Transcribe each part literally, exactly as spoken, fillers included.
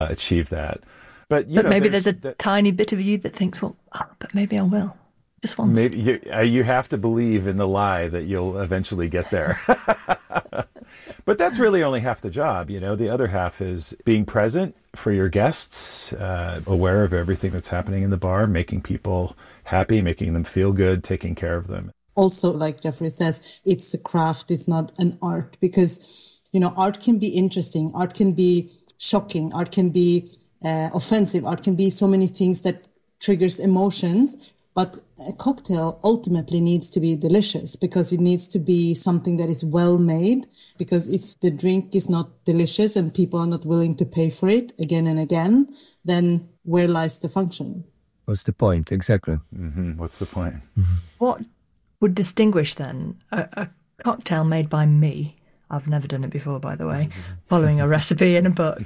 uh, achieve that. But, you But know, maybe there's, there's a that, tiny bit of you that thinks, well, oh, but maybe I will. Just once. maybe you, uh, you have to believe in the lie that you'll eventually get there. But that's really only half the job. You know, the other half is being present for your guests, uh, aware of everything that's happening in the bar, making people happy, making them feel good, taking care of them. Also, like Jeffrey says, it's a craft, it's not an art, because, you know, art can be interesting, art can be shocking, art can be uh, offensive, art can be so many things that triggers emotions. But a cocktail ultimately needs to be delicious, because it needs to be something that is well made. Because if the drink is not delicious and people are not willing to pay for it again and again, then where lies the function? What's the point? Exactly. Mm-hmm. What's the point? Mm-hmm. What would distinguish then a, a cocktail made by me, I've never done it before, by the way, following a recipe in a book,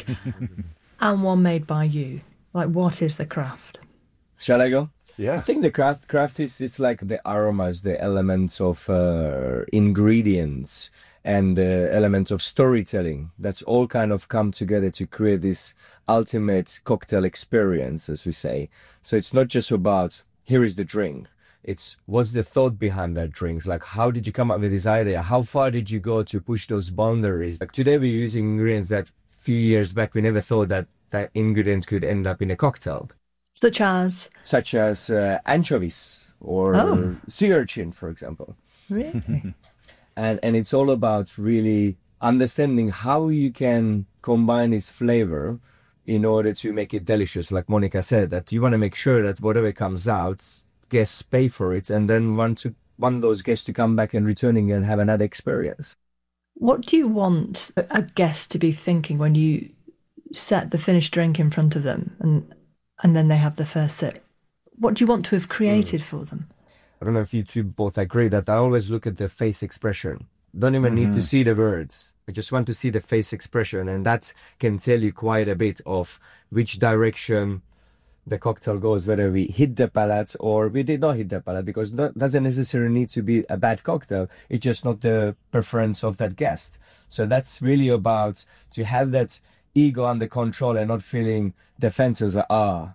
and one made by you? Like, what is the craft? Shall I go? Yeah. I think the craft craft is it's like the aromas, the elements of uh, ingredients and the elements of storytelling. That's all kind of come together to create this ultimate cocktail experience, as we say. So it's not just about here is the drink. It's what's the thought behind that drink? Like, how did you come up with this idea? How far did you go to push those boundaries? Like today we're using ingredients that a few years back we never thought that that ingredient could end up in a cocktail. Such as? Such as uh, anchovies or oh. sea urchin, for example. Really? and and it's all about really understanding how you can combine its flavor in order to make it delicious. Like Monica said, that you want to make sure that whatever comes out, guests pay for it, and then want to want those guests to come back and returning and have another experience. What do you want a guest to be thinking when you set the finished drink in front of them and and then they have the first sip? What do you want to have created mm. for them? I don't know if you two both agree that I always look at the face expression. Don't even mm-hmm. need to see the words. I just want to see the face expression, and that can tell you quite a bit of which direction the cocktail goes, whether we hit the palate or we did not hit the palate, because that doesn't necessarily need to be a bad cocktail. It's just not the preference of that guest. So that's really about to have that ego under control and not feeling defensive, like, ah,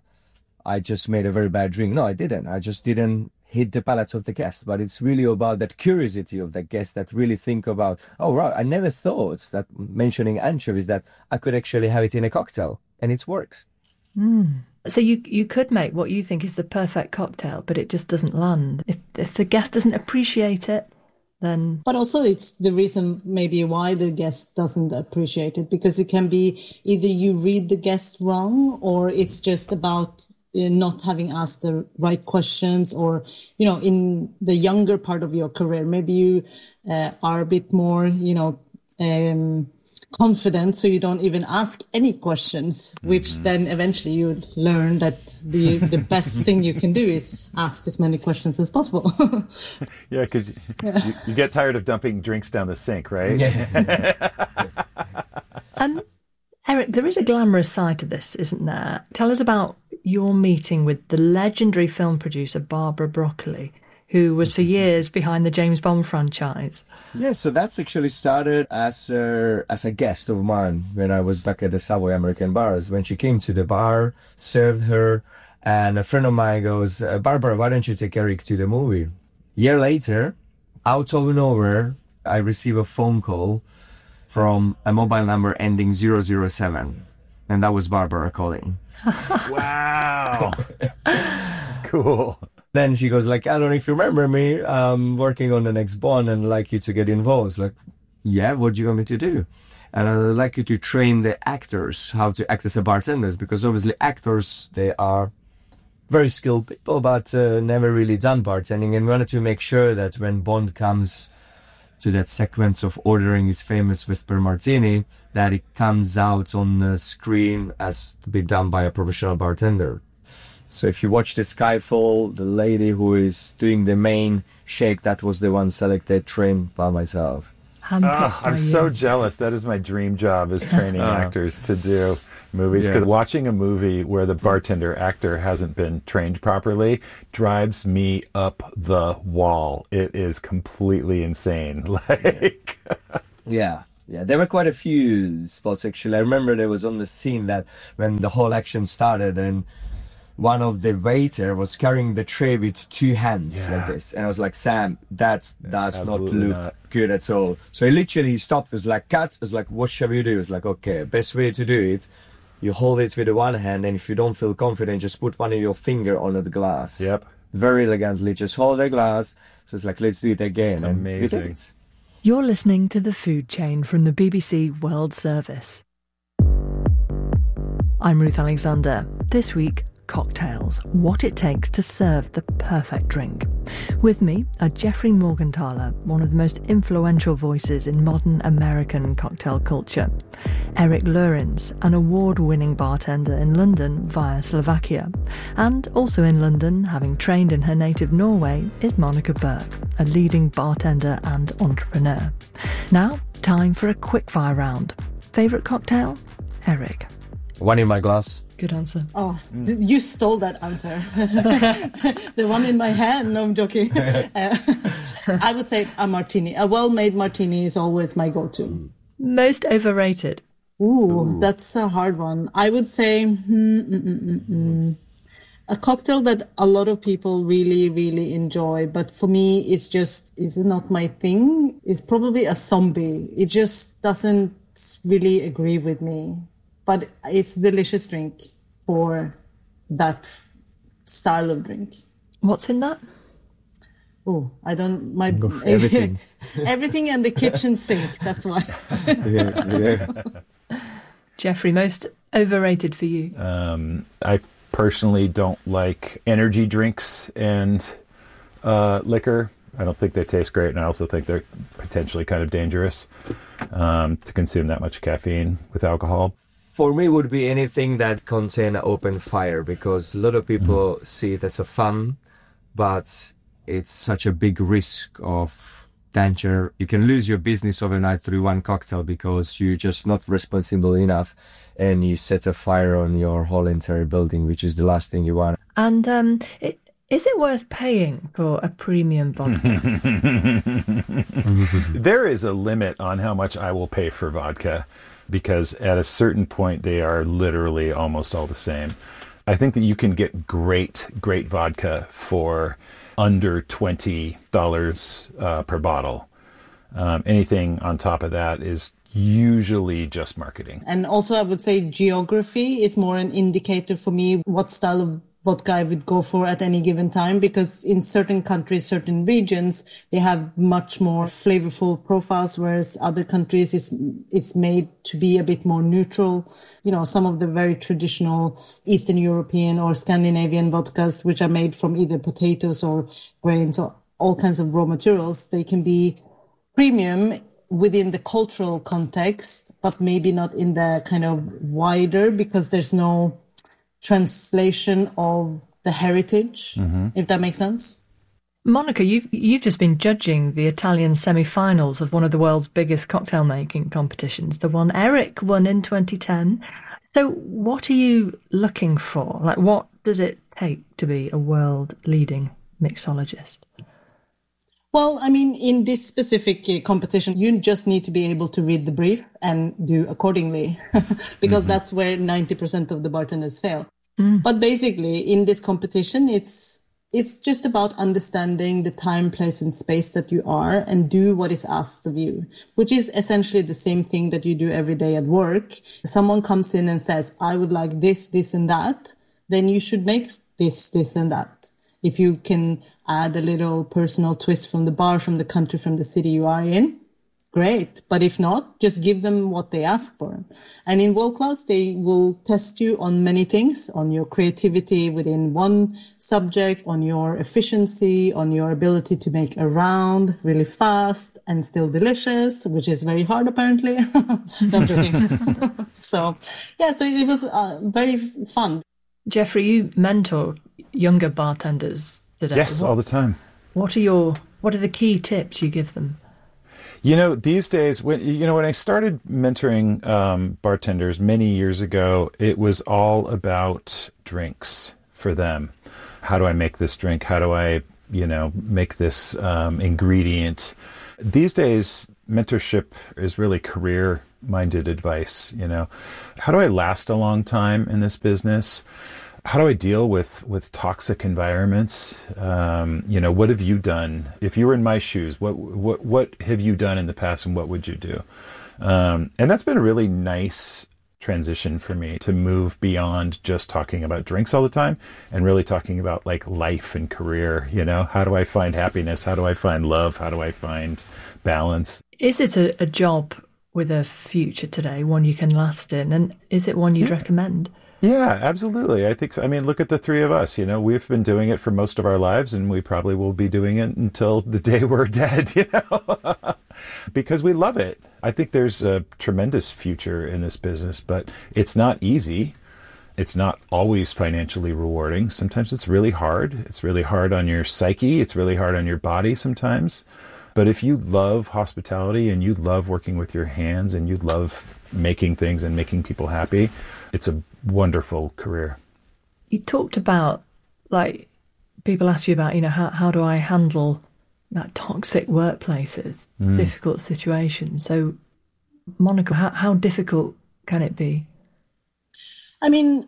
I just made a very bad drink. No, I didn't. I just didn't hit the palates of the guest. But it's really about that curiosity of the guest that really think about, oh, right, I never thought that mentioning anchovies, that I could actually have it in a cocktail, and it works. Mm. So you you could make what you think is the perfect cocktail, but it just doesn't land. If if the guest doesn't appreciate it, then... But also it's the reason maybe why the guest doesn't appreciate it, because it can be either you read the guest wrong, or it's just about uh, not having asked the right questions, or, you know, in the younger part of your career, maybe you uh, are a bit more, you know, um, confident, so you don't even ask any questions, which mm-hmm. then eventually you learn that the the best thing you can do is ask as many questions as possible. Yeah, because yeah. you, you get tired of dumping drinks down the sink, right? Yeah. um, Eric, there is a glamorous side to this, isn't there? Tell us about your meeting with the legendary film producer Barbara Broccoli, who was for years behind the James Bond franchise. Yeah, so that's actually started as a, as a guest of mine when I was back at the Savoy American Bars. When she came to the bar, served her, and a friend of mine goes, Barbara, why don't you take Eric to the movie? Year later, out of nowhere, I receive a phone call from a mobile number ending zero zero seven. And that was Barbara calling. Wow. Cool. Then she goes like, I don't know if you remember me, I'm working on the next Bond and I'd like you to get involved. It's like, yeah, what do you want me to do? And I'd like you to train the actors how to act as a bartenders, because obviously actors, they are very skilled people, but uh, never really done bartending. And we wanted to make sure that when Bond comes to that sequence of ordering his famous Whisper Martini, that it comes out on the screen as to be done by a professional bartender. So if you watch the Skyfall, the lady who is doing the main shake, that was the one selected, trained by myself. Oh, I'm so jealous. That is my dream job, is training oh. actors to do movies. Because yeah. watching a movie where the bartender actor hasn't been trained properly drives me up the wall. It is completely insane. Like, yeah. Yeah, there were quite a few spots actually. I remember there was on the scene that when the whole action started and one of the waiter was carrying the tray with two hands Yeah. like this. And I was like, Sam, that does not absolutely look not. good at all. So he literally he stopped, was like, cut. I was like, what shall we do? It was like, okay, best way to do it, you hold it with the one hand, and if you don't feel confident, just put one of your finger on the glass. Yep. Very elegantly, just hold the glass. So it's like, let's do it again. And we did Amazing. it. You're listening to The Food Chain from the B B C World Service. I'm Ruth Alexander. This week, cocktails. What it takes to serve the perfect drink. With me are Jeffrey Morgenthaler, one of the most influential voices in modern American cocktail culture. Eric Lorenz, an award-winning bartender in London via Slovakia. And also in London, having trained in her native Norway, is Monica Burke, a leading bartender and entrepreneur. Now, time for a quickfire round. Favourite cocktail? Eric. One in my glass. Good answer. Oh, d- you stole that answer. The one in my hand. No, I'm joking. Uh, I would say a martini. A well-made martini is always my go-to. Most overrated? Ooh, that's a hard one. I would say hmm, mm, mm, mm, mm. a cocktail that a lot of people really, really enjoy, but for me, it's just it's not my thing. It's probably a zombie. It just doesn't really agree with me. But it's a delicious drink for that style of drink. What's in that? Oh, I don't... my Everything. Everything and the kitchen sink, that's why. Yeah, yeah. Jeffrey, most overrated for you? Um, I personally don't like energy drinks and uh, liquor. I don't think they taste great, and I also think they're potentially kind of dangerous um, to consume that much caffeine with alcohol. For me, would be anything that contain open fire, because a lot of people mm-hmm. see it as a fun, but it's such a big risk of danger. You can lose your business overnight through one cocktail because you're just not responsible enough, and you set a fire on your whole entire building, which is the last thing you want. And um, it, is it worth paying for a premium vodka? There is a limit on how much I will pay for vodka, because at a certain point they are literally almost all the same. I think that you can get great, great vodka for under twenty dollars uh, per bottle. Um, anything on top of that is usually just marketing. And also I would say geography is more an indicator for me what style of vodka I would go for at any given time, because in certain countries, certain regions, they have much more flavorful profiles, whereas other countries it's, it's made to be a bit more neutral. You know, some of the very traditional Eastern European or Scandinavian vodkas, which are made from either potatoes or grains or all kinds of raw materials, they can be premium within the cultural context, but maybe not in the kind of wider, because there's no translation of the heritage, mm-hmm. if that makes sense. Monica, you've you've just been judging the Italian semi-finals of one of the world's biggest cocktail making competitions, the one Eric won in twenty ten. So what are you looking for? Like, what does it take to be a world leading mixologist? Well, I mean, in this specific uh, competition, you just need to be able to read the brief and do accordingly, because mm-hmm. that's where ninety percent of the bartenders fail. Mm. But basically, in this competition, it's it's just about understanding the time, place, and space that you are and do what is asked of you, which is essentially the same thing that you do every day at work. If someone comes in and says, I would like this, this, and that, then you should make this, this, and that. If you can add a little personal twist from the bar, from the country, from the city you are in, great. But if not, just give them what they ask for. And in World Class, they will test you on many things, on your creativity within one subject, on your efficiency, on your ability to make a round really fast and still delicious, which is very hard apparently. No, I'm joking. So, yeah, so it was uh, very fun. Jeffrey, you mentor younger bartenders today. Yes, what, all the time. What are your what are the key tips you give them? You know, these days, when you know when I started mentoring um, bartenders many years ago, it was all about drinks for them. How do I make this drink? How do I, you know, make this um, ingredient? These days, mentorship is really career-minded advice, you know. How do I last a long time in this business? How do I deal with, with toxic environments? Um, you know, what have you done? If you were in my shoes, what what what have you done in the past, and what would you do? Um, and that's been a really nice transition for me to move beyond just talking about drinks all the time and really talking about like life and career. You know, how do I find happiness? How do I find love? How do I find balance? Is it a, a job with a future today, one you can last in? And is it one you'd Yeah. recommend? Yeah, absolutely. I think so. I mean, look at the three of us. You know, we've been doing it for most of our lives, and we probably will be doing it until the day we're dead, you know, because we love it. I think there's a tremendous future in this business, but it's not easy. It's not always financially rewarding. Sometimes it's really hard. It's really hard on your psyche. It's really hard on your body sometimes. But if you love hospitality and you love working with your hands and you love making things and making people happy, it's a wonderful career. You talked about, like, people ask you about, you know, how, how do I handle like, toxic workplaces, Mm. difficult situations. So, Monica, how, how difficult can it be? I mean,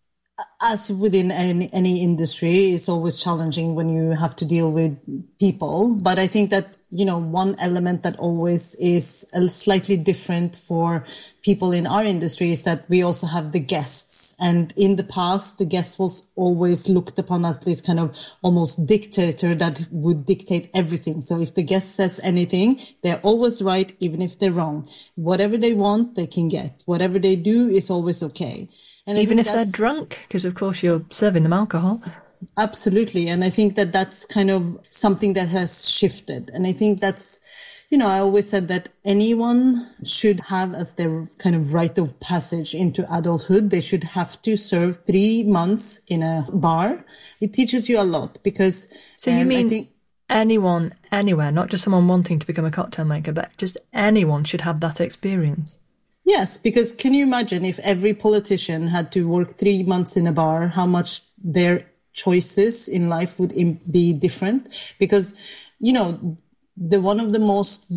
as within any, any industry, it's always challenging when you have to deal with people. But I think that, you know, one element that always is a slightly different for people in our industry is that we also have the guests. And in the past, the guest was always looked upon as this kind of almost dictator that would dictate everything. So if the guest says anything, they're always right, even if they're wrong. Whatever they want, they can get. Whatever they do is always okay. And I Even think if they're that's- drunk, because of course you're serving them alcohol. Absolutely. And I think that that's kind of something that has shifted. And I think that's, you know, I always said that anyone should have as their kind of rite of passage into adulthood, they should have to serve three months in a bar. It teaches you a lot because. So you um, mean I think, anyone, anywhere, not just someone wanting to become a cocktail maker, but just anyone should have that experience? Yes, because can you imagine if every politician had to work three months in a bar, how much their choices in life would im- be different? Because, you know, the one of the most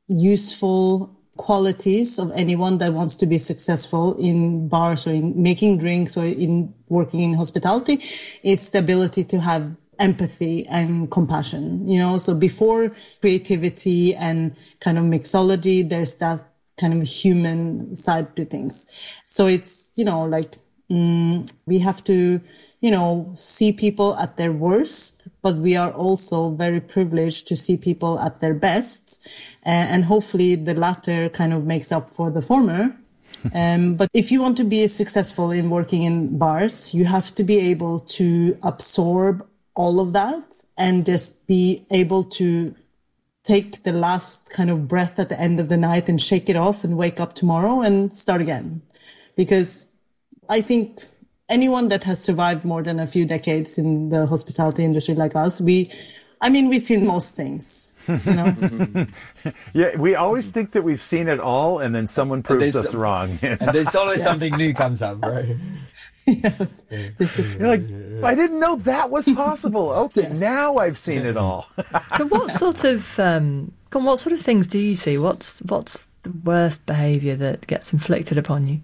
useful qualities of anyone that wants to be successful in bars or in making drinks or in working in hospitality is the ability to have empathy and compassion, you know. So before creativity and kind of mixology, there's that kind of human side to things. So it's, you know, like mm, we have to, you know, see people at their worst, but we are also very privileged to see people at their best. Uh, and hopefully the latter kind of makes up for the former. Um, but if you want to be successful in working in bars, you have to be able to absorb all of that and just be able to take the last kind of breath at the end of the night and shake it off and wake up tomorrow and start again. Because I think anyone that has survived more than a few decades in the hospitality industry like us, we, I mean, we've seen most things, you know? Yeah, we always think that we've seen it all, and then someone proves there's us some- wrong. And there's always something new comes up, right? Yes. This is, You're like, I didn't know that was possible. Okay, Yes. now I've seen it all. But what sort of um, what sort of things do you see? What's what's the worst behaviour that gets inflicted upon you?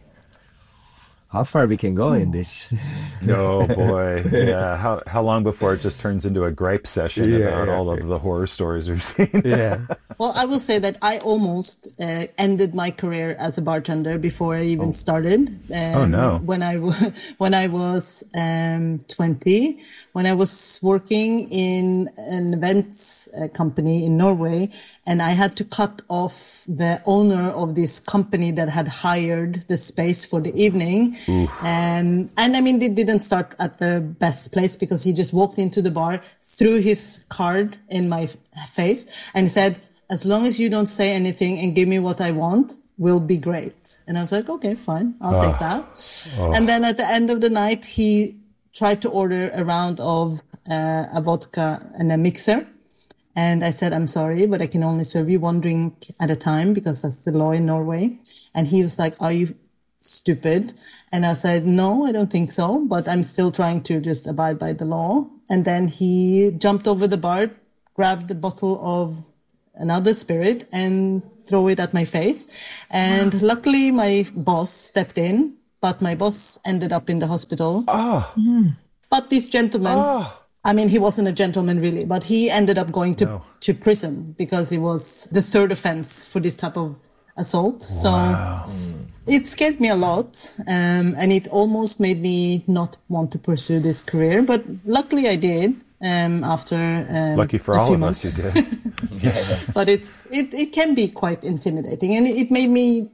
How far we can go in this? Oh boy, yeah. How how long before it just turns into a gripe session Yeah, about yeah. all of the horror stories we've seen? Yeah. well, I will say that I almost uh, ended my career as a bartender before I even started. Um, Oh, no. When I w- when I was um, twenty, when I was working in an events uh, company in Norway, and I had to cut off the owner of this company that had hired the space for the evening. Um, and I mean, they didn't start at the best place because he just walked into the bar, threw his card in my f- face and said, as long as you don't say anything and give me what I want, we'll be great. And I was like, okay, fine. I'll take that. And then at the end of the night, he tried to order a round of uh, a vodka and a mixer. And I said, I'm sorry, but I can only serve you one drink at a time because that's the law in Norway. And he was like, are you stupid? And I said, no, I don't think so, but I'm still trying to just abide by the law. And then he jumped over the bar, grabbed a bottle of another spirit and throw it at my face. And wow. Luckily my boss stepped in, but my boss ended up in the hospital. Oh. Mm. But this gentleman, oh. I mean, he wasn't a gentleman really, but he ended up going to, no. to prison because it was the third offense for this type of assault. Wow. So it scared me a lot. Um, and it almost made me not want to pursue this career. But luckily I did. Um, after um, lucky for a all few of months. us, you did. Yes, but it's it, it can be quite intimidating, and it made me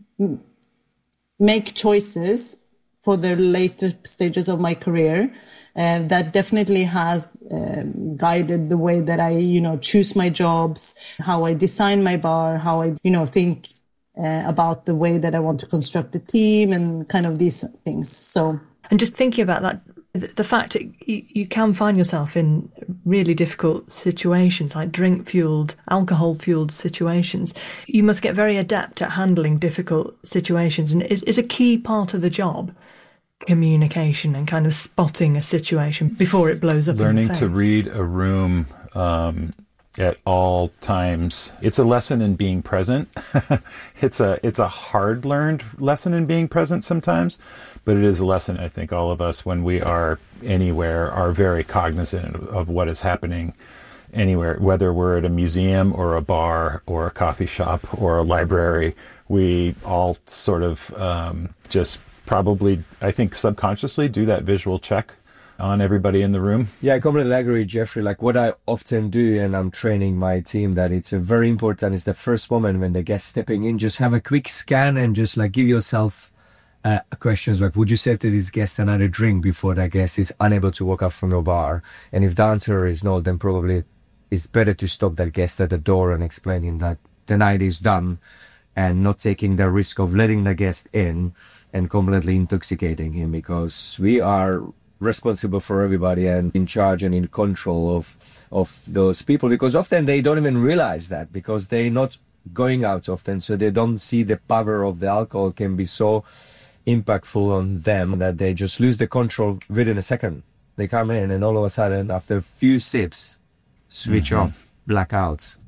make choices for the later stages of my career uh, that definitely has um, guided the way that I, you know, choose my jobs, how I design my bar, how I, you know, think uh, about the way that I want to construct a team, and kind of these things. So, and just thinking about that. The fact that you, you can find yourself in really difficult situations, like drink-fueled, alcohol-fueled situations, you must get very adept at handling difficult situations. And is, is a key part of the job communication and kind of spotting a situation before it blows up Learning in the face? to read a room um, at all times. It's a lesson in being present. it's a it's a hard learned lesson in being present sometimes, but it is a lesson I think all of us, when we are anywhere, are very cognizant of, of what is happening anywhere, whether we're at a museum or a bar or a coffee shop or a library. We all sort of um, just probably, I think subconsciously, do that visual check on everybody in the room. Yeah, I completely agree, Jeffrey. Like what I often do, and I'm training my team, that it's a very important, is the first moment when the guest stepping in, just have a quick scan and just like give yourself uh, questions like, would you serve to this guest another drink before that guest is unable to walk up from your bar? And if the answer is no, then probably it's better to stop that guest at the door and explaining that the night is done, and not taking the risk of letting the guest in and completely intoxicating him, because we are responsible for everybody and in charge and in control of of those people, because often they don't even realize that, because they're not going out often, so they don't see the power of the alcohol can be so impactful on them that they just lose the control within a second. They come in and all of a sudden after a few sips switch mm-hmm. off, blackouts,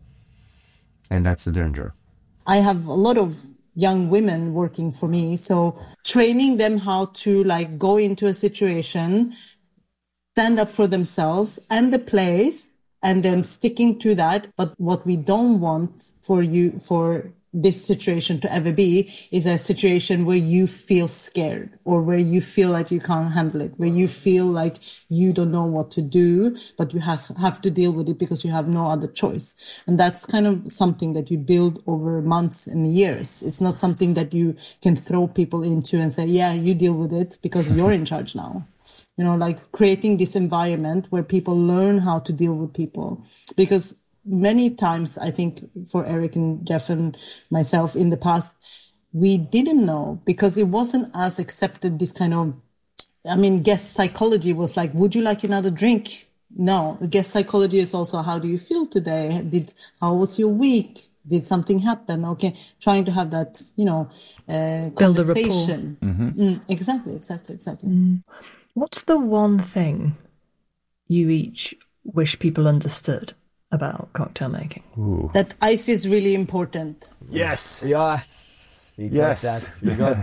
and that's the danger. I have a lot of young women working for me. So training them how to like go into a situation, stand up for themselves and the place, and then sticking to that. But what we don't want for you, for this situation to ever be, is a situation where you feel scared, or where you feel like you can't handle it, where you feel like you don't know what to do, but you have, have to deal with it because you have no other choice. And that's kind of something that you build over months and years. It's not something that you can throw people into and say, yeah, you deal with it because you're in charge now. You know, like creating this environment where people learn how to deal with people. Because many times, I think for Eric and Jeff and myself in the past, we didn't know, because it wasn't as accepted, this kind of, I mean, guest psychology was like, would you like another drink? No, guest psychology is also, how do you feel today? Did, how was your week? Did something happen? Okay. Trying to have that, you know, uh, build conversation. a rapport. Mm-hmm. Mm, exactly, exactly, exactly. Mm. What's the one thing you each wish people understood about cocktail making? Ooh. That ice is really important. Yes. Yes. We got Yes. that. We got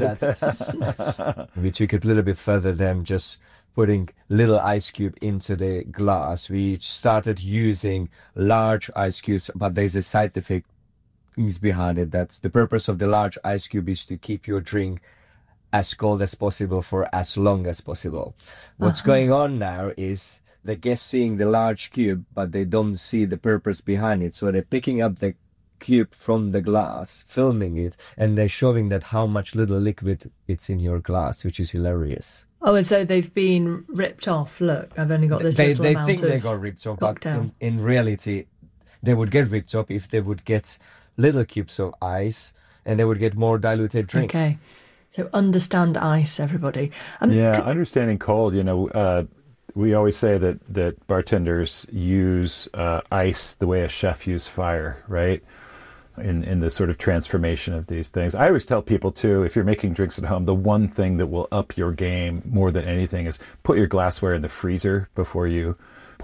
that. We took it a little bit further than just putting little ice cube into the glass. We started using large ice cubes, but there's a side effect behind it. That's the purpose of the large ice cube, is to keep your drink as cold as possible for as long as possible. What's uh-huh. going on now is the guests seeing the large cube, but they don't see the purpose behind it. So they're picking up the cube from the glass, filming it, and they're showing that how much little liquid it's in your glass, which is hilarious. Oh, and so they've been ripped off. Look, I've only got this they, little they amount think of they got ripped off, cocktail. But in, in reality, they would get ripped off if they would get little cubes of ice, and they would get more diluted drink. Okay. So understand ice, everybody. Um, yeah, could... understanding cold, you know, uh, we always say that, that bartenders use uh, ice the way a chef uses fire, right? In, in the sort of transformation of these things. I always tell people, too, if you're making drinks at home, the one thing that will up your game more than anything is put your glassware in the freezer before you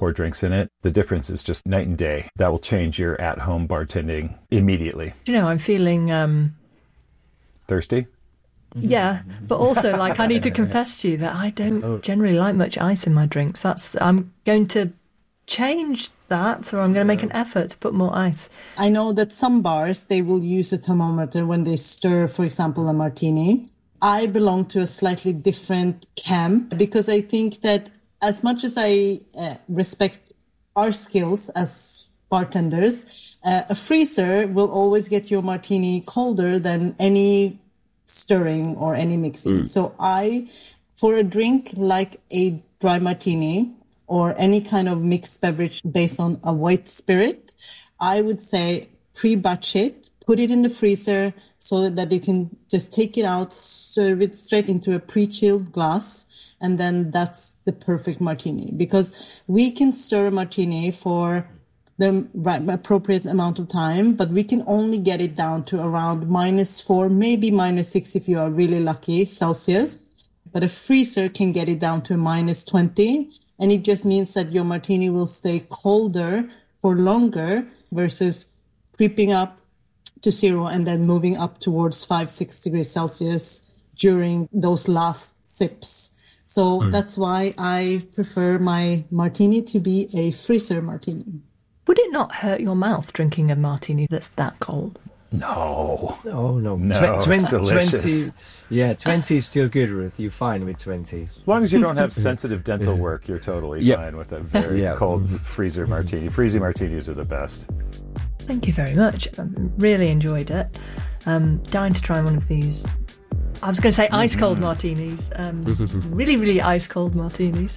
pour drinks in it. The difference is just night and day. That will change your at-home bartending immediately. You know, I'm feeling... Um... Thirsty? Yeah, but also, like, I need to confess to you that I don't generally like much ice in my drinks. That's I'm going to change that, so I'm going to make an effort to put more ice. I know that some bars, they will use a thermometer when they stir, for example, a martini. I belong to a slightly different camp because I think that as much as I uh, respect our skills as bartenders, uh, a freezer will always get your martini colder than any stirring or any mixing. Mm. So I, for a drink like a dry martini or any kind of mixed beverage based on a white spirit, I would say pre-batch it, put it in the freezer so that you can just take it out, serve it straight into a pre-chilled glass, and then that's the perfect martini. Because we can stir a martini for the right appropriate amount of time, but we can only get it down to around minus four, maybe minus six if you are really lucky, Celsius. But a freezer can get it down to minus twenty, and it just means that your martini will stay colder for longer versus creeping up to zero and then moving up towards five, six degrees Celsius during those last sips. So mm. that's why I prefer my martini to be a freezer martini. Would it not hurt your mouth drinking a martini that's that cold? No. Oh, no. No, Tw- it's delicious. twenty, yeah, twenty is still good, Ruth. You're fine with twenty. As long as you don't have sensitive dental work, you're totally yep. fine with a very yep. cold freezer martini. Freezy martinis are the best. Thank you very much. I really enjoyed it. Um, dying to try one of these. I was going to say ice cold martinis. Um, really, really ice cold martinis.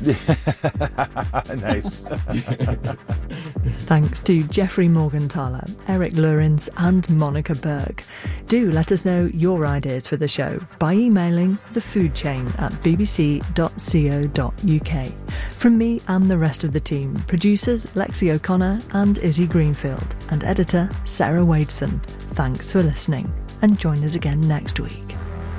Nice. Thanks to Jeffrey Morgenthaler, Eric Lorenz, and Monica Berg. Do let us know your ideas for the show by emailing thefoodchain at b b c dot co dot u k. From me and the rest of the team, producers Lexi O'Connor and Izzy Greenfield, and editor Sarah Wadeson. Thanks for listening, and join us again next week.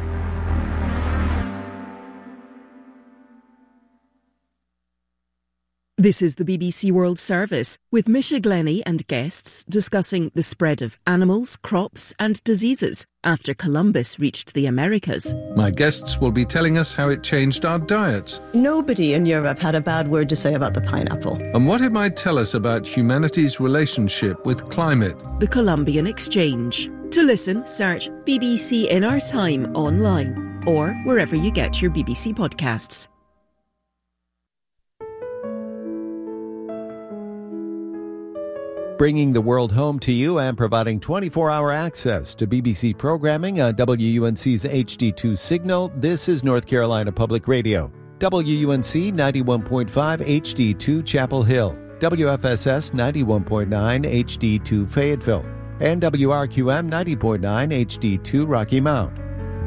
This is the B B C World Service, with Misha Glenny and guests discussing the spread of animals, crops and diseases after Columbus reached the Americas. My guests will be telling us how it changed our diets. Nobody in Europe had a bad word to say about the pineapple. And what it might tell us about humanity's relationship with climate. The Columbian Exchange. To listen, search B B C In Our Time online or wherever you get your B B C podcasts. Bringing the world home to you and providing twenty-four hour access to B B C programming on W U N C's H D two signal, this is North Carolina Public Radio. W U N C ninety-one point five H D two Chapel Hill, W F S S ninety-one point nine H D two Fayetteville, and W R Q M ninety point nine H D two Rocky Mount.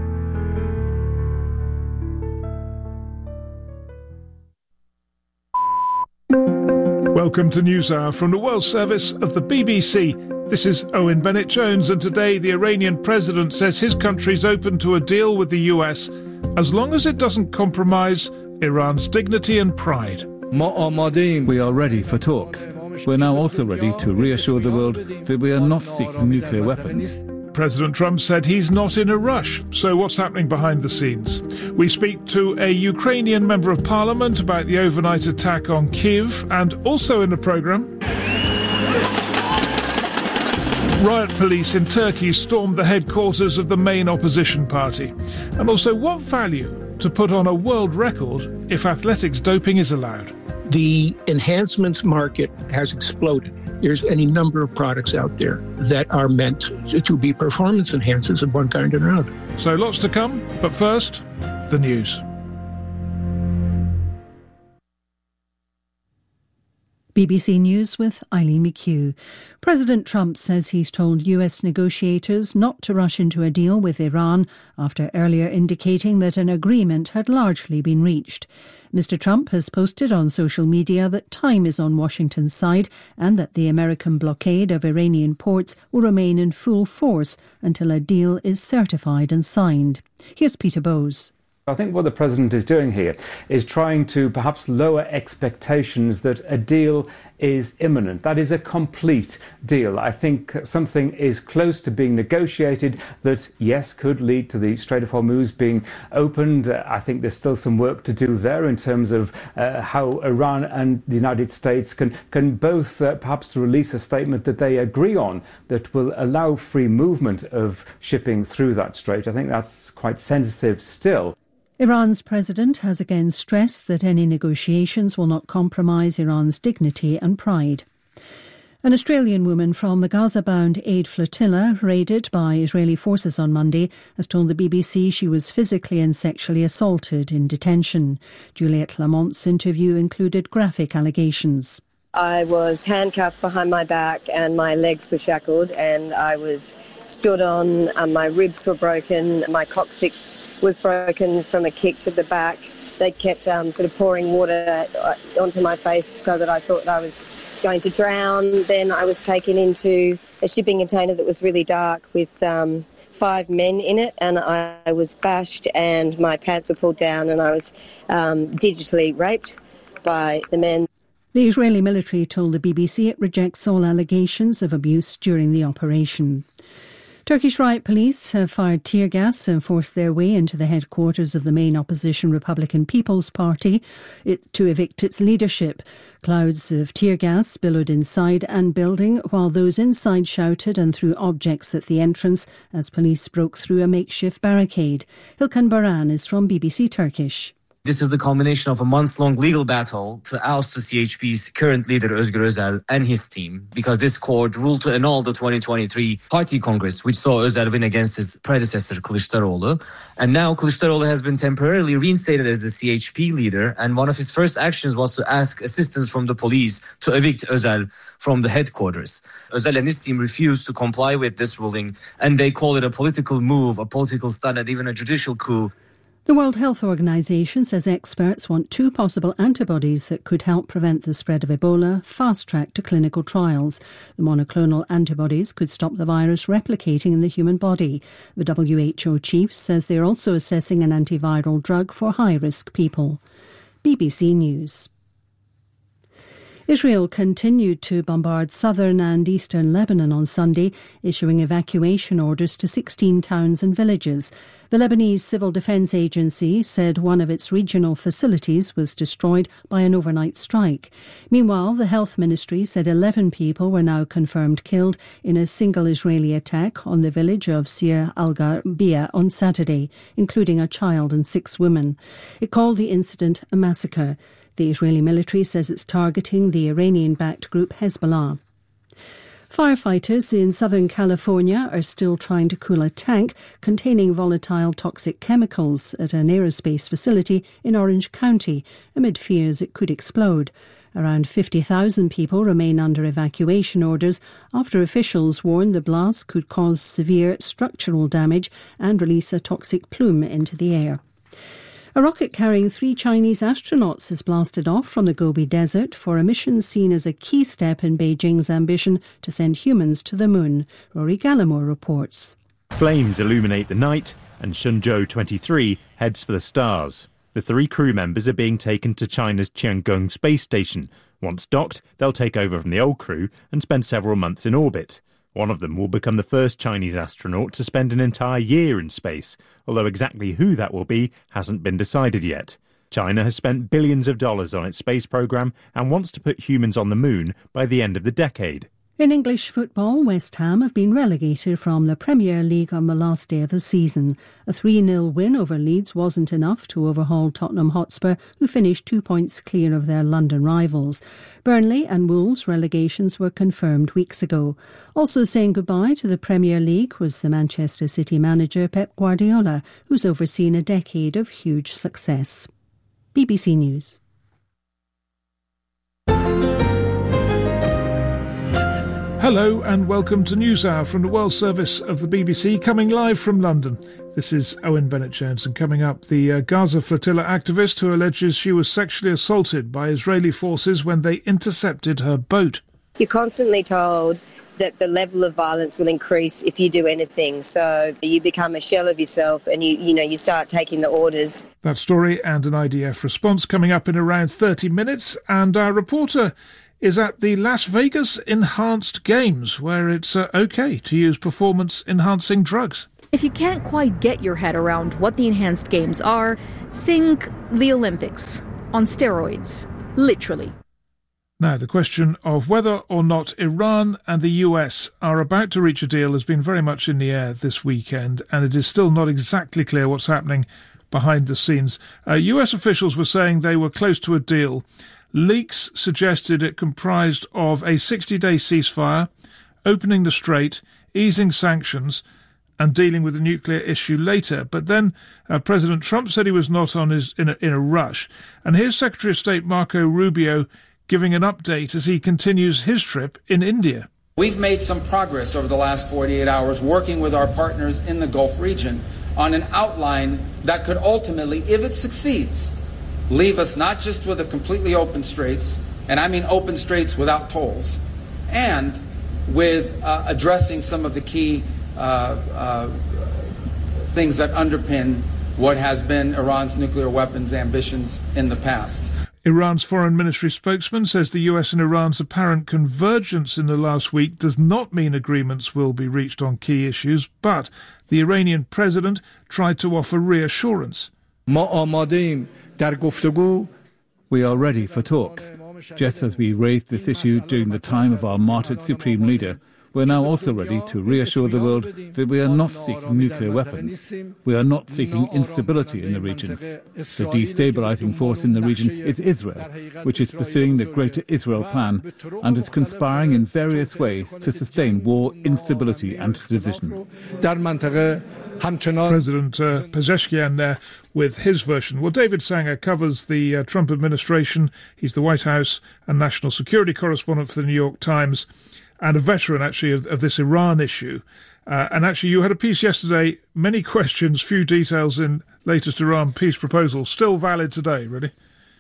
Welcome to NewsHour from the World Service of the B B C. This is Owen Bennett-Jones, and today the Iranian president says his country's open to a deal with the U S as long as it doesn't compromise Iran's dignity and pride. We are ready for talks. We're now also ready to reassure the world that we are not seeking nuclear weapons. President Trump said he's not in a rush. So what's happening behind the scenes? We speak to a Ukrainian member of parliament about the overnight attack on Kyiv, and also in the programme, riot police in Turkey stormed the headquarters of the main opposition party. And also, what value to put on a world record if athletics doping is allowed? The enhancements market has exploded. There's any number of products out there that are meant to be performance enhancers of one kind or another. So lots to come, but first, the news. B B C News with Eileen McHugh. President Trump says he's told U S negotiators not to rush into a deal with Iran after earlier indicating that an agreement had largely been reached. Mister Trump has posted on social media that time is on Washington's side and that the American blockade of Iranian ports will remain in full force until a deal is certified and signed. Here's Peter Bowes. I think what the president is doing here is trying to perhaps lower expectations that a deal is imminent. That is a complete deal. I think something is close to being negotiated that, yes, could lead to the Strait of Hormuz being opened. Uh, I think there's still some work to do there in terms of uh, how Iran and the United States can, can both uh, perhaps release a statement that they agree on that will allow free movement of shipping through that strait. I think that's quite sensitive still. Iran's president has again stressed that any negotiations will not compromise Iran's dignity and pride. An Australian woman from the Gaza-bound aid flotilla, raided by Israeli forces on Monday, has told the B B C she was physically and sexually assaulted in detention. Juliette Lamont's interview included graphic allegations. I was handcuffed behind my back and my legs were shackled, and I was stood on, um, my ribs were broken, my coccyx was broken from a kick to the back. They kept um, sort of pouring water onto my face so that I thought I was going to drown. Then I was taken into a shipping container that was really dark with um, five men in it, and I was bashed and my pants were pulled down and I was um, digitally raped by the men. The Israeli military told the B B C it rejects all allegations of abuse during the operation. Turkish riot police have fired tear gas and forced their way into the headquarters of the main opposition Republican People's Party to evict its leadership. Clouds of tear gas billowed inside and building, while those inside shouted and threw objects at the entrance as police broke through a makeshift barricade. Hilkan Baran is from B B C Turkish. This is the culmination of a months-long legal battle to oust the C H P's current leader Özgür Özel and his team, because this court ruled to annul the twenty twenty-three Party Congress, which saw Özel win against his predecessor Kılıçdaroğlu. And now Kılıçdaroğlu has been temporarily reinstated as the C H P leader, and one of his first actions was to ask assistance from the police to evict Özel from the headquarters. Özel and his team refused to comply with this ruling, and they call it a political move, a political stunt, and even a judicial coup. The World Health Organization says experts want two possible antibodies that could help prevent the spread of Ebola fast-tracked to clinical trials. The monoclonal antibodies could stop the virus replicating in the human body. The W H O chief says they're also assessing an antiviral drug for high-risk people. B B C News. Israel continued to bombard southern and eastern Lebanon on Sunday, issuing evacuation orders to sixteen towns and villages. The Lebanese Civil Defense Agency said one of its regional facilities was destroyed by an overnight strike. Meanwhile, the Health Ministry said eleven people were now confirmed killed in a single Israeli attack on the village of Sir al-Gharbia on Saturday, including a child and six women. It called the incident a massacre. The Israeli military says it's targeting the Iranian-backed group Hezbollah. Firefighters in Southern California are still trying to cool a tank containing volatile toxic chemicals at an aerospace facility in Orange County, amid fears it could explode. Around fifty thousand people remain under evacuation orders after officials warn the blast could cause severe structural damage and release a toxic plume into the air. A rocket carrying three Chinese astronauts is blasted off from the Gobi Desert for a mission seen as a key step in Beijing's ambition to send humans to the moon. Rory Gallimore reports. Flames illuminate the night and Shenzhou twenty-three heads for the stars. The three crew members are being taken to China's Tiangong space station. Once docked, they'll take over from the old crew and spend several months in orbit. One of them will become the first Chinese astronaut to spend an entire year in space, although exactly who that will be hasn't been decided yet. China has spent billions of dollars on its space program and wants to put humans on the moon by the end of the decade. In English football, West Ham have been relegated from the Premier League on the last day of the season. A three nil win over Leeds wasn't enough to overhaul Tottenham Hotspur, who finished two points clear of their London rivals. Burnley and Wolves' relegations were confirmed weeks ago. Also saying goodbye to the Premier League was the Manchester City manager Pep Guardiola, who's overseen a decade of huge success. B B C News. Hello and welcome to NewsHour from the World Service of the B B C, coming live from London. This is Owen Bennett-Jones, and coming up, the uh, Gaza flotilla activist who alleges she was sexually assaulted by Israeli forces when they intercepted her boat. You're constantly told that the level of violence will increase if you do anything. So you become a shell of yourself and you, you know, you start taking the orders. That story and an I D F response coming up in around thirty minutes. And our reporter is at the Las Vegas Enhanced Games, where it's uh, okay to use performance-enhancing drugs. If you can't quite get your head around what the Enhanced Games are, think the Olympics on steroids, literally. Now, the question of whether or not Iran and the U S are about to reach a deal has been very much in the air this weekend, and it is still not exactly clear what's happening behind the scenes. Uh, U S officials were saying they were close to a deal. Leaks suggested it comprised of a sixty-day ceasefire, opening the strait, easing sanctions, and dealing with the nuclear issue later. But then uh, President Trump said he was not on his in a, in a rush. And here's Secretary of State Marco Rubio giving an update as he continues his trip in India. We've made some progress over the last forty-eight hours working with our partners in the Gulf region on an outline that could ultimately, if it succeeds, leave us not just with a completely open straits, and I mean open straits without tolls, and with uh, addressing some of the key uh, uh, things that underpin what has been Iran's nuclear weapons ambitions in the past. Iran's foreign ministry spokesman says the U S and Iran's apparent convergence in the last week does not mean agreements will be reached on key issues, but the Iranian president tried to offer reassurance. We are ready for talks. Just as we raised this issue during the time of our martyred supreme leader, we're now also ready to reassure the world that we are not seeking nuclear weapons. We are not seeking instability in the region. The destabilizing force in the region is Israel, which is pursuing the Greater Israel Plan and is conspiring in various ways to sustain war, instability and division. President uh, Pezeshkian there with his version. Well, David Sanger covers the uh, Trump administration. He's the White House and national security correspondent for the New York Times, and a veteran, actually, of, of this Iran issue. Uh, and actually, you had a piece yesterday, many questions, few details in latest Iran peace proposal. Still valid today, really?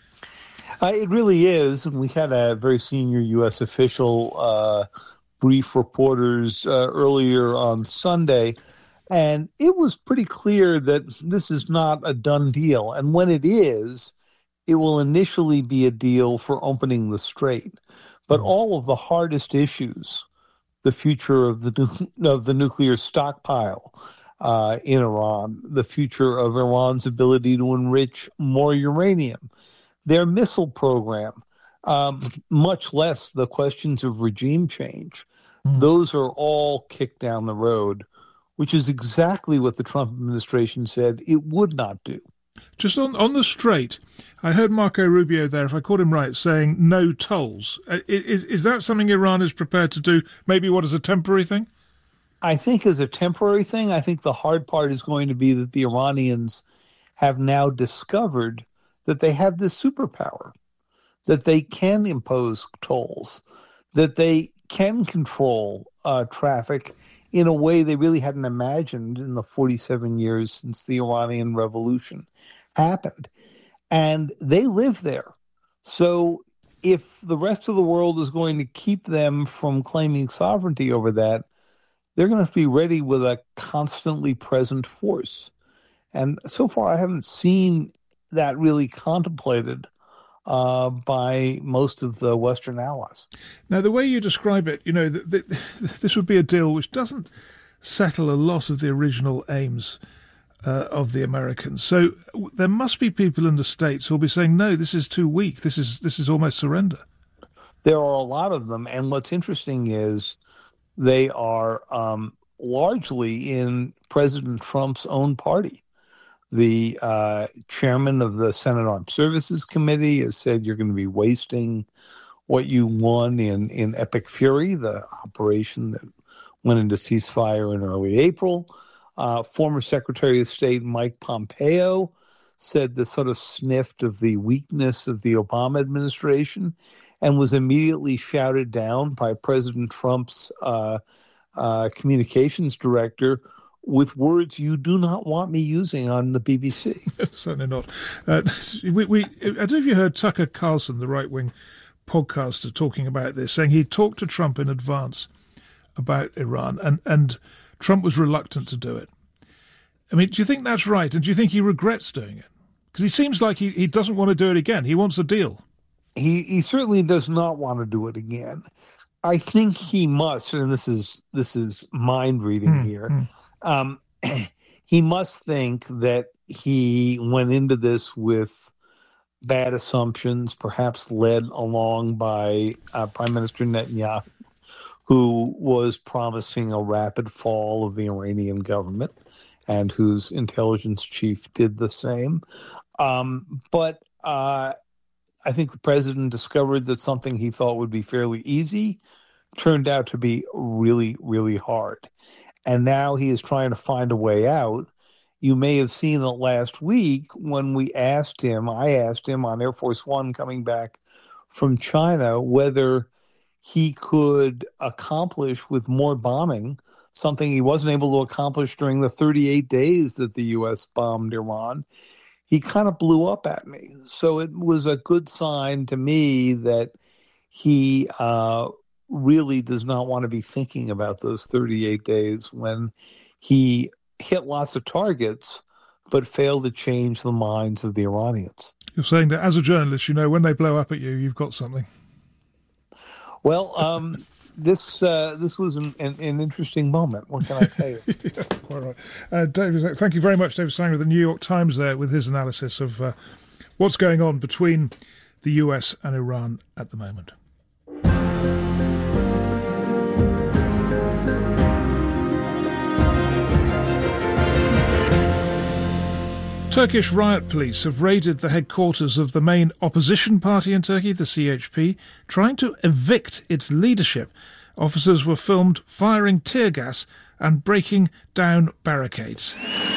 Uh, it really is. And we had a very senior U S official uh, brief reporters uh, earlier on Sunday, and it was pretty clear that this is not a done deal. And when it is, it will initially be a deal for opening the strait. But all of the hardest issues, the future of the nu- of the nuclear stockpile uh, in Iran, the future of Iran's ability to enrich more uranium, their missile program, um, much less the questions of regime change, mm. those are all kicked down the road, which is exactly what the Trump administration said it would not do. Just on, on the strait, I heard Marco Rubio there, if I caught him right, saying no tolls. Uh, is, is that something Iran is prepared to do, maybe what, as a temporary thing? I think as a temporary thing. I think the hard part is going to be that the Iranians have now discovered that they have this superpower, that they can impose tolls, that they can control uh, traffic in a way they really hadn't imagined in the forty-seven years since the Iranian Revolution happened. And they live there. So if the rest of the world is going to keep them from claiming sovereignty over that, they're going to have to be ready with a constantly present force. And so far, I haven't seen that really contemplated uh, by most of the Western allies. Now, the way you describe it, you know, th- th- this would be a deal which doesn't settle a lot of the original aims uh, of the Americans. So w- there must be people in the States who will be saying, no, this is too weak. This is this is almost surrender. There are a lot of them. And what's interesting is they are um, largely in President Trump's own party. The uh, chairman of the Senate Armed Services Committee has said you're going to be wasting what you won in, in Epic Fury, the operation that went into ceasefire in early April. Uh, former Secretary of State Mike Pompeo said this sort of sniffed of the weakness of the Obama administration and was immediately shouted down by President Trump's uh, uh, communications director with words you do not want me using on the B B C. Certainly not. Uh, we, we, I don't know if you heard Tucker Carlson, the right-wing podcaster, talking about this, saying he talked to Trump in advance about Iran, and, and Trump was reluctant to do it. I mean, do you think that's right? And do you think he regrets doing it? Because he seems like he, he doesn't want to do it again. He wants a deal. He he certainly does not want to do it again. I think he must, and this is this is mind reading Hmm, here. hmm. Um, he must think that he went into this with bad assumptions, perhaps led along by uh, Prime Minister Netanyahu, who was promising a rapid fall of the Iranian government, and whose intelligence chief did the same. Um, but uh, I think the president discovered that something he thought would be fairly easy turned out to be really, really hard. And now he is trying to find a way out. You may have seen that last week when we asked him, I asked him on Air Force One coming back from China, whether he could accomplish with more bombing something he wasn't able to accomplish during the thirty-eight days that the U S bombed Iran. He kind of blew up at me. So it was a good sign to me that he uh, really does not want to be thinking about those thirty-eight days when he hit lots of targets but failed to change the minds of the Iranians. You're saying that as a journalist, you know, when they blow up at you, you've got something. Well, um, this uh, this was an, an, an interesting moment. What can I tell you? Yeah, quite right. Uh, David, thank you very much, David Sanger of the New York Times there with his analysis of uh, what's going on between the U S and Iran at the moment. Turkish riot police have raided the headquarters of the main opposition party in Turkey, the C H P, trying to evict its leadership. Officers were filmed firing tear gas and breaking down barricades.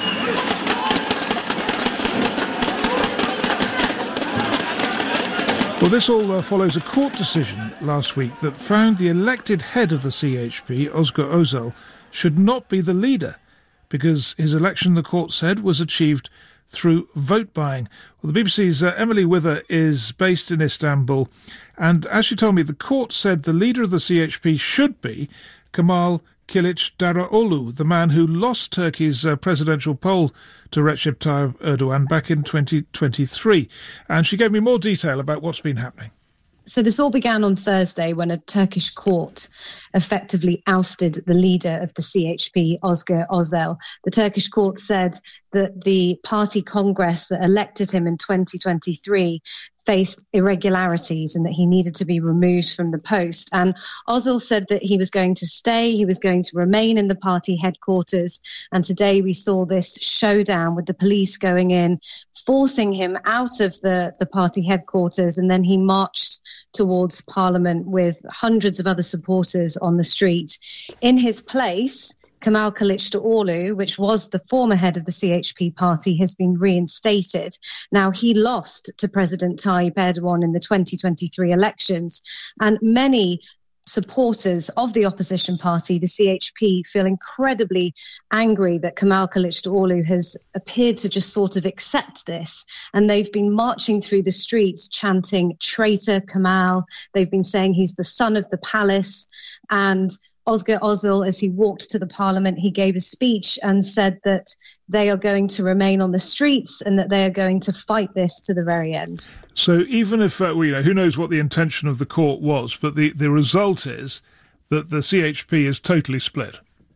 Well, this all uh, follows a court decision last week that found the elected head of the C H P, Özgür Özel, should not be the leader because his election, the court said, was achieved through vote buying. Well, the B B C's uh, Emily Wither is based in Istanbul, and as she told me, the court said the leader of the C H P should be Kemal Kılıçdaroğlu, the man who lost Turkey's uh, presidential poll to Recep Tayyip Erdogan back in twenty twenty-three. And she gave me more detail about what's been happening. So this all began on Thursday when a Turkish court effectively ousted the leader of the C H P, Özgür Özel. The Turkish court said that the party congress that elected him in twenty twenty-three faced irregularities and that he needed to be removed from the post. And Özel said that he was going to stay, he was going to remain in the party headquarters. And today we saw this showdown with the police going in, forcing him out of the, the party headquarters. And then he marched towards Parliament with hundreds of other supporters on the street. In his place, Kemal Kılıçdaroğlu, which was the former head of the C H P party, has been reinstated. Now, he lost to President Tayyip Erdogan in the twenty twenty-three elections, and many supporters of the opposition party, the C H P, feel incredibly angry that Kemal Kılıçdaroğlu has appeared to just sort of accept this. And they've been marching through the streets chanting, "Traitor Kemal." They've been saying he's the son of the palace. And Özgür Özel, as he walked to the parliament, he gave a speech and said that they are going to remain on the streets and that they are going to fight this to the very end. So even if, uh, well, you know, who knows what the intention of the court was, but the, the result is that the C H P is totally split.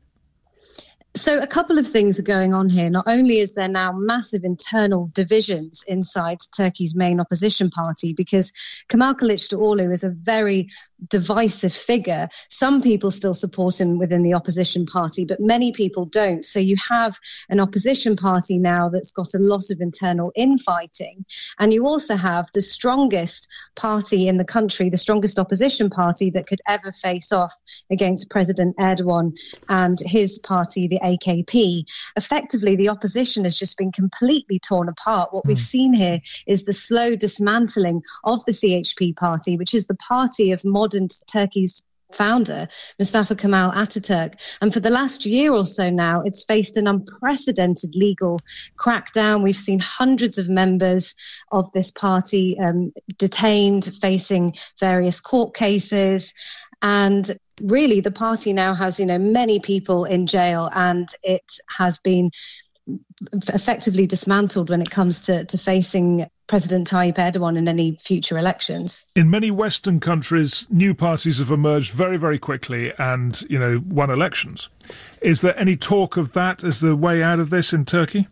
So a couple of things are going on here. Not only is there now massive internal divisions inside Turkey's main opposition party, because Kemal Kılıçdaroğlu is a very divisive figure. Some people still support him within the opposition party, but many people don't. So you have an opposition party now that's got a lot of internal infighting. And you also have the strongest party in the country, the strongest opposition party that could ever face off against President Erdogan and his party, the A K P. Effectively, the opposition has just been completely torn apart. What mm. we've seen here is the slow dismantling of the C H P party, which is the party of modern Turkey's founder, Mustafa Kemal Ataturk. And for the last year or so now, it's faced an unprecedented legal crackdown. We've seen hundreds of members of this party um, detained, facing various court cases. And really, the party now has, you know, many people in jail, and it has been effectively dismantled when it comes to, to facing President Tayyip Erdogan in any future elections. In many Western countries, new parties have emerged very, very quickly and, you know, won elections. Is there any talk of that as the way out of this in Turkey?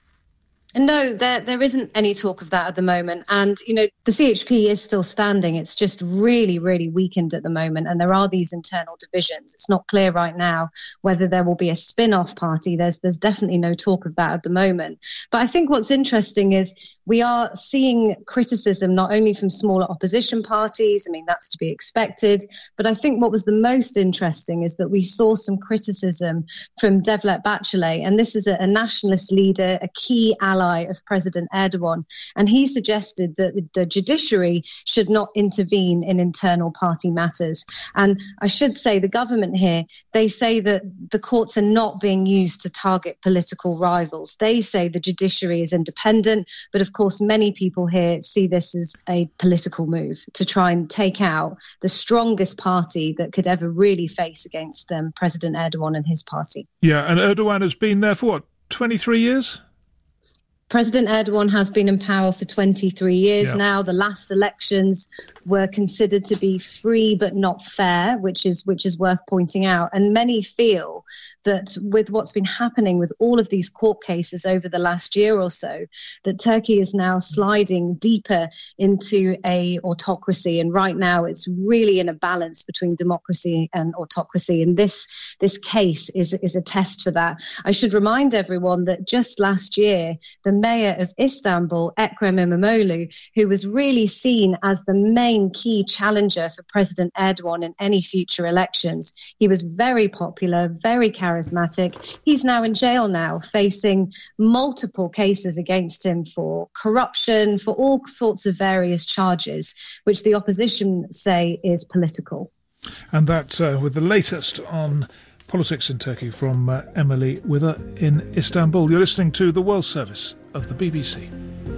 No, there there isn't any talk of that at the moment. And, you know, the C H P is still standing. It's just really, really weakened at the moment. And there are these internal divisions. It's not clear right now whether there will be a spin-off party. There's there's definitely no talk of that at the moment. But I think what's interesting is we are seeing criticism not only from smaller opposition parties. I mean, that's to be expected. But I think what was the most interesting is that we saw some criticism from Devlet Bahçeli. And this is a, a nationalist leader, a key ally of President Erdogan. And he suggested that the judiciary should not intervene in internal party matters. And I should say the government here, they say that the courts are not being used to target political rivals. They say the judiciary is independent, but of course, many people here see this as a political move to try and take out the strongest party that could ever really face against um, President Erdogan and his party. Yeah, and Erdogan has been there for what, twenty-three years? President Erdogan has been in power for twenty-three years yeah. now. The last elections were considered to be free but not fair, which is which is worth pointing out. And many feel that with what's been happening with all of these court cases over the last year or so, that Turkey is now sliding deeper into a autocracy. And right now it's really in a balance between democracy and autocracy. And this this case is, is a test for that. I should remind everyone that just last year, the mayor of Istanbul, Ekrem İmamoğlu, who was really seen as the main key challenger for President Erdogan in any future elections. He was very popular, very charismatic. He's now in jail now, facing multiple cases against him for corruption, for all sorts of various charges, which the opposition say is political. And that uh, with the latest on politics in Turkey from uh, Emily Wither in Istanbul. You're listening to the World Service of the B B C.